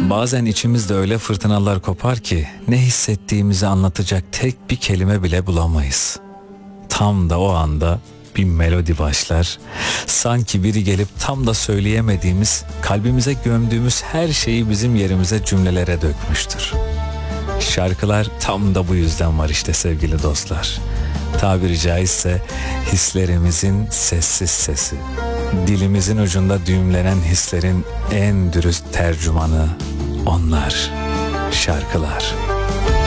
Bazen içimizde öyle fırtınalar kopar ki ne hissettiğimizi anlatacak tek bir kelime bile bulamayız. Tam da o anda bir melodi başlar. Sanki biri gelip tam da söyleyemediğimiz, kalbimize gömdüğümüz her şeyi bizim yerimize cümlelere dökmüştür. Şarkılar tam da bu yüzden var işte sevgili dostlar. Tabiri caizse hislerimizin sessiz sesi. Dilimizin ucunda düğümlenen hislerin en dürüst tercümanı onlar, şarkılar.